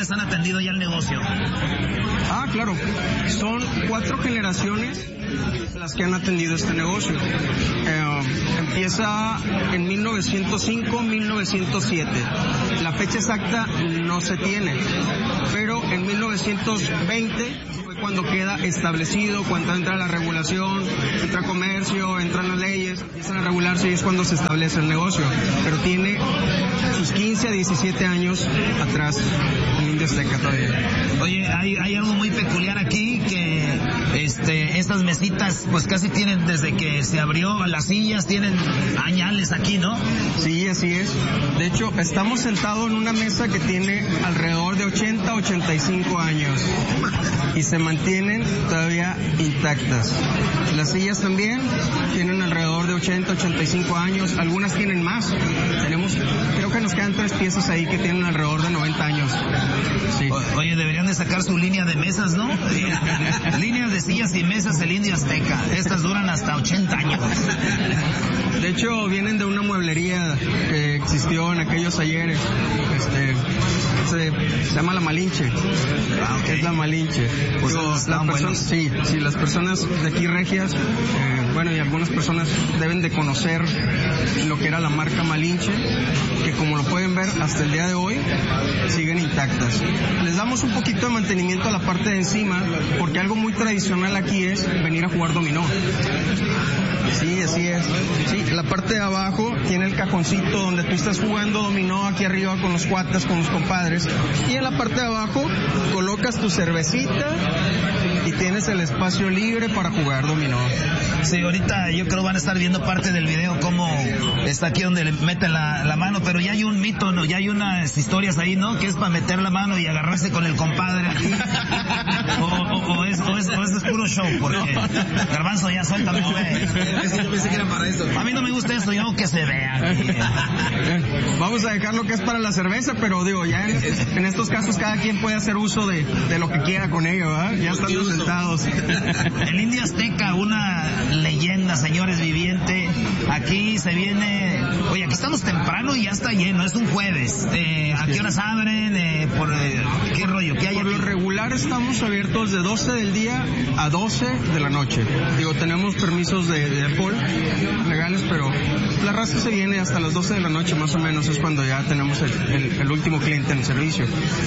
generaciones han atendido ya el negocio? Claro, son 4 generaciones las que han atendido este negocio. Empieza en 1905, 1907. La fecha exacta no se tiene, pero en 1920 fue cuando queda establecido, cuando entra la regulación, entra comercio, entran las leyes, empiezan a regularse y es cuando se establece el negocio. Pero tiene sus 15 a 17 años atrás el Indio Azteca todavía. Oye, hay algo muy peculiar aquí, que estas mesitas pues casi tienen desde que se abrió, las sillas tienen añales aquí, ¿no? Sí, así es. De hecho, estamos sentados en una mesa que tiene alrededor de 80 a 85 años y se mantienen todavía intactas. Las sillas también tienen alrededor de 80 a 85 años, algunas tienen más. Creo que nos quedan 3 piezas ahí que tienen alrededor de 90 años. Sí. Oye, deberían de sacar su línea de mesas, ¿no? Líneas de sillas y mesas del Indio Azteca. Estas duran hasta 80 años. De hecho, vienen de una mueblería que existió en aquellos ayeres. Se llama La Malinche. Okay. Es La Malinche. Pues las personas de aquí regias, y algunas personas deben de conocer lo que era la marca Malinche, que como lo pueden ver hasta el día de hoy siguen intactas. Les damos un poquito de mantenimiento a la parte de encima, porque algo muy tradicional aquí es venir a jugar dominó. Sí, así es. Sí, la parte de abajo tiene el cajoncito donde tú estás jugando dominó aquí arriba con los cuates, con los compadres. Y en la parte de abajo colocas tu cervecita y tienes el espacio libre para jugar dominó. Sí, ahorita yo creo van a estar viendo parte del video cómo está aquí donde le meten la mano, pero ya hay un mito, ¿no? Ya hay unas historias ahí, ¿no? Que es para meter la mano y agarrarse con el compadre aquí. o eso es puro show, porque Garbanzo ya suelta, ¿no? Es que yo pensé que era para eso. A mí no me gusta esto, yo que se vea aquí. Vamos a dejar lo que es para la cerveza, pero digo, ya en estos casos cada quien puede hacer uso de lo que quiera con ello, ¿verdad? Ya están sentados. El Indio Azteca, una leyenda, señores, viviente. Aquí se viene... Oye, aquí estamos temprano y ya está lleno, es un jueves. ¿A qué horas abren? ¿Qué rollo? ¿Qué hay Por aquí? lo regular estamos abiertos de 12 del día a 12 de la noche. Digo, tenemos permisos de alcohol legales, pero la raza se viene hasta las 12 de la noche más o menos, es cuando ya tenemos el último cliente en el servicio.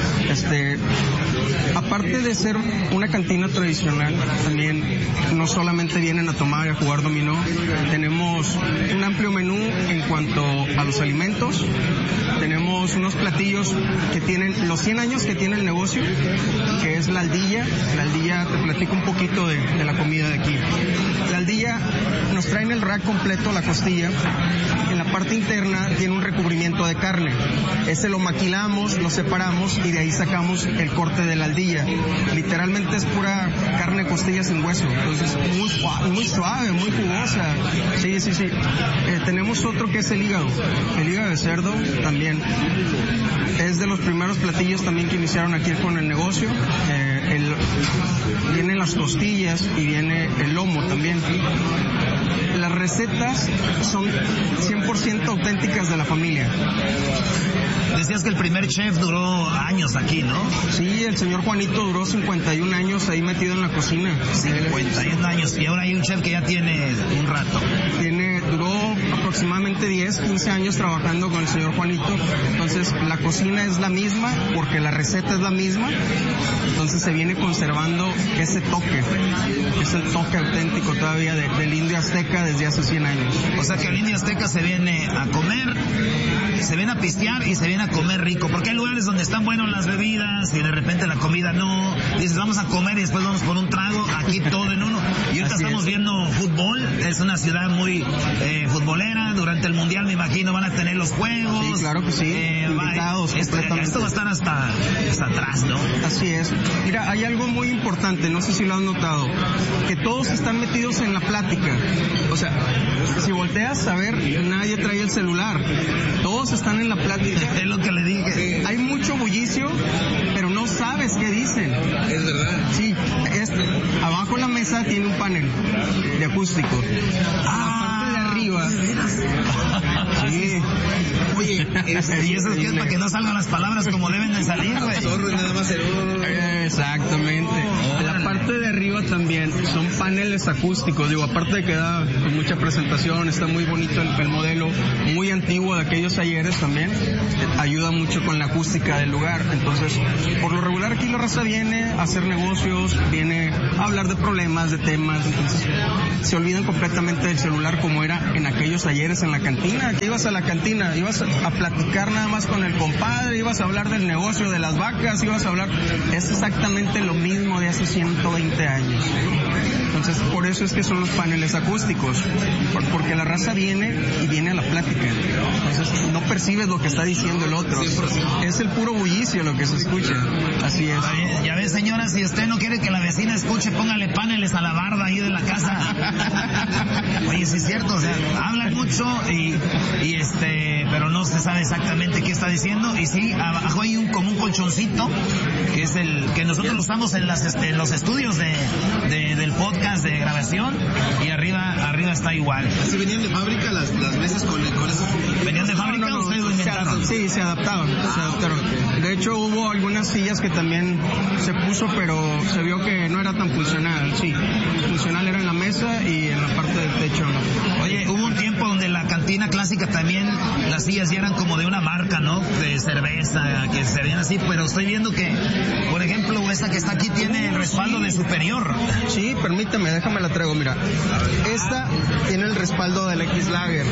Aparte de ser una cantina tradicional, también no solamente vienen a tomar y a jugar dominó, tenemos un amplio menú en cuanto a los alimentos. Tenemos unos platillos que tienen los 100 años que tiene el negocio, que es la aldilla. La aldilla, te platico un poquito de la comida de aquí. La aldilla nos traen el rack completo, la costilla. En la parte interna tiene un recubrimiento de carne. Ese lo maquilamos, lo separamos y de ahí sacamos el corte de la aldilla. Literalmente es pura carne costilla sin hueso. Entonces muy suave, muy jugosa. Sí. Tenemos otro que es el hígado de cerdo también. Es de los primeros platillos también que iniciaron aquí con el negocio. Vienen las costillas y viene el lomo también. Las recetas son 100% auténticas de la familia. Decías que el primer chef duró años aquí, ¿no? Sí, el señor Juanito duró 51 años ahí metido en la cocina. 51 años, y ahora hay un chef que ya tiene un rato. Duró aproximadamente 10, 15 años trabajando con el señor Juanito. Entonces la cocina es la misma porque la receta es la misma. Entonces se viene conservando ese toque. Es el toque auténtico todavía del Indio Azteca desde hace 100 años. O sea que el Indio Azteca se viene a comer, se viene a pistear y se viene a comer rico. Porque hay lugares donde están buenas las bebidas y de repente la comida no. Dices, vamos a comer y después vamos por un trago. Aquí todo en uno. Y ahorita estamos viendo fútbol. Es una ciudad muy futbolera. Durante el Mundial, me imagino, van a tener los juegos. Sí, claro que sí. Invitados. Esto va a estar hasta atrás, ¿no? Así es. Mira, hay algo muy importante, no sé si lo has notado, que todos están metidos en la plática. O sea, si volteas a ver, nadie trae el celular. Todos están en la plática. Es lo que le dije. Hay mucho bullicio, pero no sabes qué dicen. Es verdad. Sí, abajo la mesa tiene un panel de acústico. La parte de arriba. Sí. Oye, y eso es que es para que no salgan las palabras como deben de salir, güey. Zorro y nada más el... Exactamente. La parte de arriba también son paneles acústicos, digo, aparte de que da mucha presentación, está muy bonito el modelo, muy antiguo de aquellos ayeres también, ayuda mucho con la acústica del lugar. Entonces, por lo regular aquí la raza viene a hacer negocios, viene a hablar de problemas, de temas, entonces se olvidan completamente del celular como era en aquellos ayeres en la cantina, que ibas a la cantina, ibas a platicar nada más con el compadre, ibas a hablar del negocio de las vacas, ibas a hablar, es exactamente lo mismo de hace 120 años. Entonces, por eso es que son los paneles acústicos, porque la raza viene y viene a la plática. Entonces, no percibes lo que está diciendo el otro. Es el puro bullicio lo que se escucha. Así es. Ya ves, señora, si usted no quiere que la vecina escuche, póngale paneles a la barda ahí de la casa. Oye, sí es cierto, o sea, hablan mucho pero no se sabe exactamente qué está diciendo. Y sí, abajo hay como un colchoncito, que es el que nosotros usamos en los estudios del podcast de grabación, y arriba está igual. ¿Así venían de fábrica las mesas con eso? ¿Venían de fábrica? No, ¿Ustedes lo inventaron? Sí, se adaptaron. De hecho, hubo algunas sillas que también se puso, pero se vio que no era tan funcional. Sí, funcional era en la mesa y en la parte del techo. Oye, hubo un tiempo donde la cantina clásica también, las sillas ya eran como de una marca, ¿no? De cerveza, que se veían así, pero estoy viendo que, por ejemplo, esta que está aquí tiene el respaldo de Superior. Sí, permíteme, déjame la traigo, mira. Esta tiene el respaldo del X-Lager.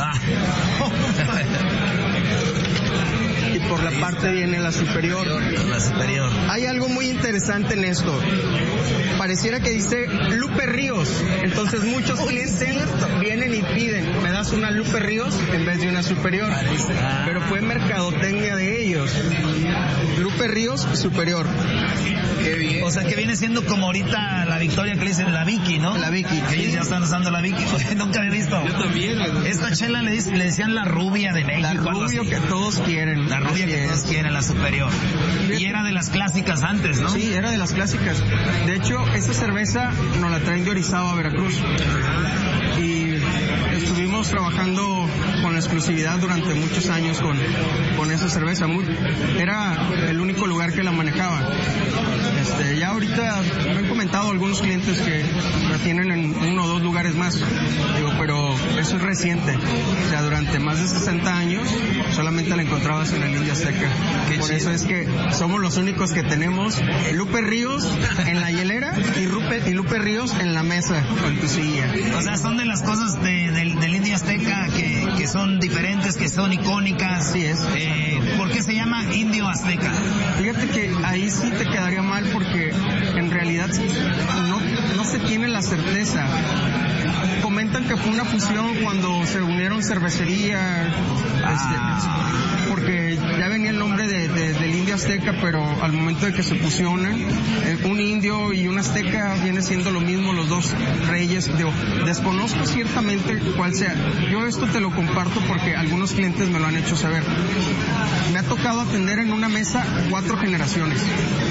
Y por la parte viene la Superior. La Superior. Hay algo muy interesante en esto. Pareciera que dice Lupe Ríos. Entonces muchos clientes vienen y piden, me das una Lupe Ríos en vez de una Superior. Pero fue mercadotecnia de ellos. Lupe Ríos, Superior. Qué bien. O sea, que viene siendo como ahorita la Victoria que le dicen la Vicky, ¿no? La Vicky. Que ellos ya están usando la Vicky. Nunca había visto. Yo también. Esta chela le decían la rubia de México. La rubia que todos quieren. La rubia que todos quieren, la Superior. Y era de las clásicas antes, ¿no? Sí, era de las clásicas. De hecho, esta cerveza nos la traen de Orizaba, Veracruz. Y estuvimos trabajando con la exclusividad durante muchos años con esa cerveza. Era el único lugar que la manejaba. Ya ahorita me han comentado algunos clientes que la tienen en 1 o 2 lugares más. Digo, pero eso es reciente. O sea, durante más de 60 años solamente la encontrabas en el Indio Azteca. Por eso es que somos los únicos que tenemos Lupe Ríos en la hielera y Lupe Ríos en la mesa con tu silla. O sea, son de las cosas del Indio Azteca que son diferentes, que son icónicas. Así es. ¿Por qué se llama Indio Azteca? Fíjate que ahí sí te quedaría mal porque en realidad no se tiene la certeza. Comentan que fue una fusión cuando se unieron cervecería, porque ya venía el nombre del Indio Azteca, pero al momento de que se fusionan, un indio y un azteca viene siendo lo mismo, los dos reyes. Desconozco ciertamente cuál sea. Yo esto te lo comparto porque algunos clientes me lo han hecho saber. Me ha tocado atender en una mesa 4 generaciones.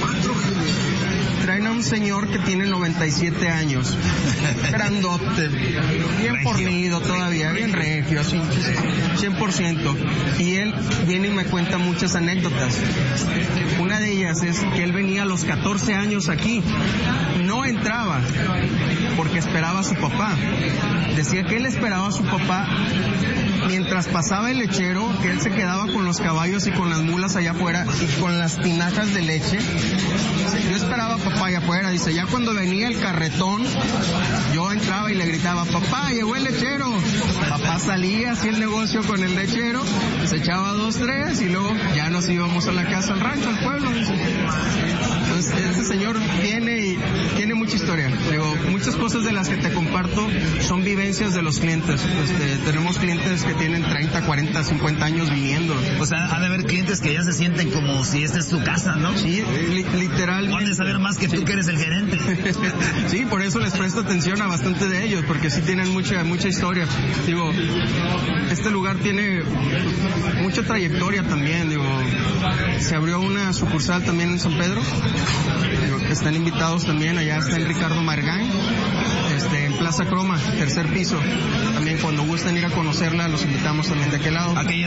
Traen a un señor que tiene 97 años, grandote, bien fornido todavía, bien regio, así, 100%. Y él viene y me cuenta muchas anécdotas. Una de ellas es que él venía a los 14 años aquí, no entraba porque esperaba a su papá. Decía que él esperaba a su papá mientras pasaba el lechero, que él se quedaba con los caballos y con las mulas allá afuera y con las tinajas de leche. Yo esperaba a papá allá afuera. Dice, ya cuando venía el carretón, yo entraba y le gritaba, papá, llegó el lechero. Papá salía, hacía el negocio con el lechero, se echaba 2, 3 y luego ya nos íbamos a la casa, al rancho, al pueblo. Dice. Entonces, este señor viene y tiene mucha historia. Digo, muchas cosas de las que te comparto son vivencias de los clientes. Tenemos clientes que tienen 30, 40, 50 años viniendo. O sea, ha de haber clientes que ya se sienten como si esta es su casa, ¿no? Sí, literalmente. Pueden saber más que tú que eres el gerente. Sí, por eso les presto atención a bastante de ellos, porque sí tienen mucha historia. Digo, este lugar tiene mucha trayectoria también. Digo, se abrió una sucursal también en San Pedro. Digo, están invitados también, allá está en Ricardo Margán, en Plaza Croma, 3er piso. También cuando gusten ir a conocerla, los invitamos también de aquel lado. Aquella está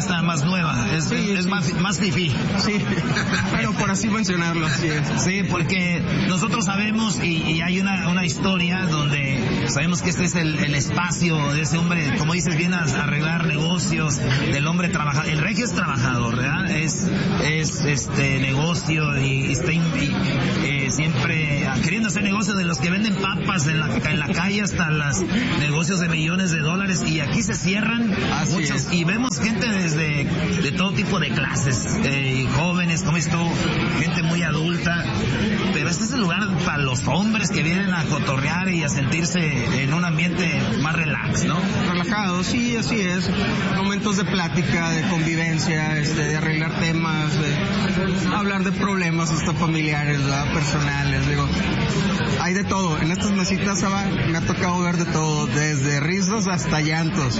fiesta más nueva, es más fifí. Sí, pero por así mencionarlo, así es. Sí, porque nosotros sabemos y hay una historia donde sabemos que este es el espacio de ese hombre, como dices, viene a arreglar negocios, del hombre trabajador. El regio es trabajador, ¿verdad? Es negocio y está siempre queriendo hacer negocios, de los que venden papas en la calle hasta los negocios de millones de dólares, y aquí se cierran muchos y vemos gente de todo tipo de clases, jóvenes, como esto, gente muy adulta, pero este es el lugar para los hombres que vienen a cotorrear y a sentirse en un ambiente más relax, ¿no? Relajado, sí, así es. Momentos de plática, de convivencia, de arreglar temas, de hablar de problemas hasta familiares, ¿verdad? Personales, digo. Hay de todo. En estas mesitas, Saba, me ha tocado ver de todo, desde risas hasta llantos.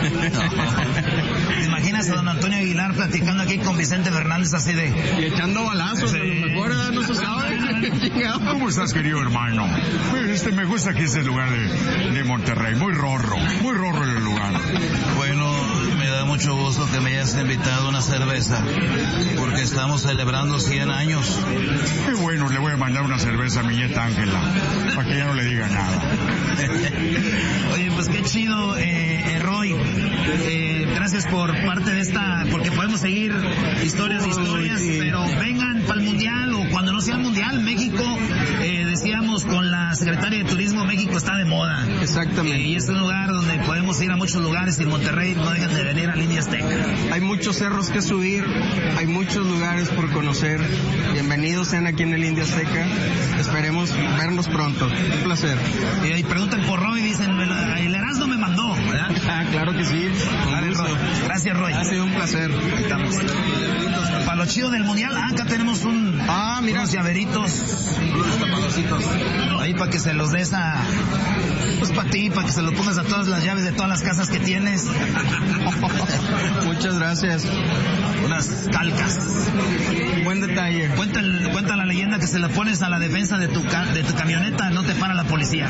¿Te imaginas a don Antonio Aguilar platicando aquí con Vicente Fernández así de... Y echando balazos, sí. A lo mejor no se sabe. ¿Cómo estás, querido hermano? Me gusta aquí este lugar de Monterrey, muy rorro el lugar. Bueno, me da mucho gusto que me hayas invitado a una cerveza, porque estamos celebrando 100 años. Qué bueno, le voy a mandar una cerveza a mi nieta Ángela, para que ella no le diga nada. Oye, pues qué chido, Roy. Gracias por parte de esta, porque podemos seguir historias, pero vengan para el Mundial, o cuando no sea el Mundial, México, decíamos con la secretaria de Turismo, México está de moda. Exactamente. Y es un lugar donde podemos ir a muchos lugares, y en Monterrey no dejan de venir a India Azteca. Hay muchos cerros que subir, hay muchos lugares por conocer. Bienvenidos sean aquí en el India Azteca. Esperemos vernos pronto. Un placer. Y preguntan por Roy, dicen, el Erasmo me mandó, ¿verdad? Claro que sí. Gracias, Roy. Ha sido un placer. Ahí estamos. Para lo chido del Mundial, acá tenemos unos llaveritos. Ahí para que se los des pues para ti, para que se lo pongas a todas las llaves de todas las casas que tienes. Muchas gracias. Unas calcas. Buen detalle. Cuenta la leyenda que se la pones a la defensa de tu camioneta, no te para la policía.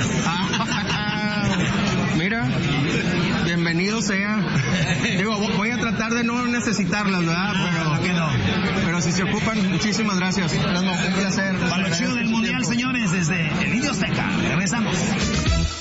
Mira, bienvenido sea. Digo, voy a tratar de no necesitarlas, ¿verdad? Pero si se ocupan, muchísimas gracias. Un placer. Para lo chido del Mundial, señores, desde el India Azteca. Regresamos.